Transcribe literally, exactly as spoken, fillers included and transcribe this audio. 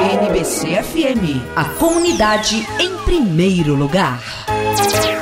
N B C F M, a comunidade em primeiro lugar.